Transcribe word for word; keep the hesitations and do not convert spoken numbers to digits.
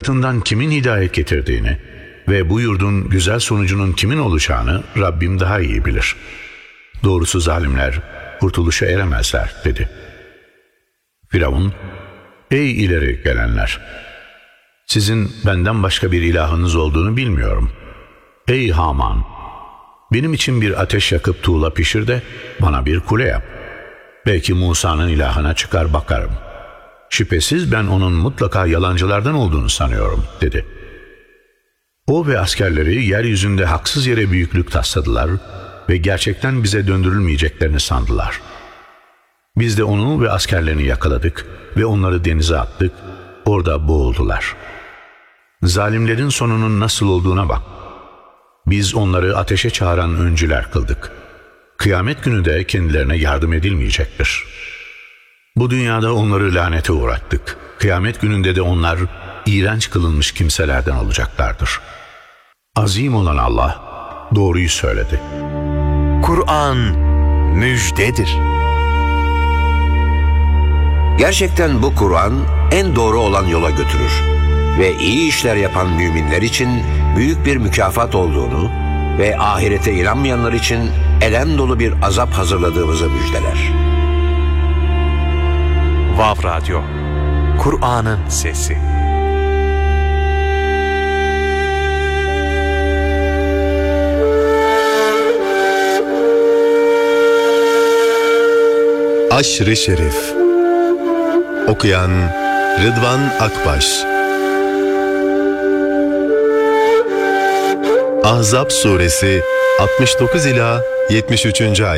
katından kimin hidayet getirdiğini ve bu yurdun güzel sonucunun kimin olacağını Rabbim daha iyi bilir. Doğrusu zalimler kurtuluşa eremezler dedi. Firavun, ey ileri gelenler! Sizin benden başka bir ilahınız olduğunu bilmiyorum. Ey Haman! Benim için bir ateş yakıp tuğla pişir de bana bir kule yap. Belki Musa'nın ilahına çıkar bakarım. Şüphesiz ben onun mutlaka yalancılardan olduğunu sanıyorum dedi. O ve askerleri yeryüzünde haksız yere büyüklük tasladılar ve gerçekten bize döndürülmeyeceklerini sandılar. Biz de onu ve askerlerini yakaladık ve onları denize attık, orada boğuldular. Zalimlerin sonunun nasıl olduğuna bak. Biz onları ateşe çağıran öncüler kıldık. Kıyamet günü de kendilerine yardım edilmeyecektir. Bu dünyada onları lanete uğrattık. Kıyamet gününde de onlar iğrenç kılınmış kimselerden olacaklardır. Azim olan Allah doğruyu söyledi. Kur'an müjdedir. Gerçekten bu Kur'an en doğru olan yola götürür ve iyi işler yapan müminler için büyük bir mükafat olduğunu ve ahirete inanmayanlar için elem dolu bir azap hazırladığımızı müjdeler. Vav Radyo, Kur'an'ın sesi. Aşr-ı Şerif. Okuyan Rıdvan Akbaş. Ahzab suresi altmış dokuz ila yetmiş üçüncü ayet.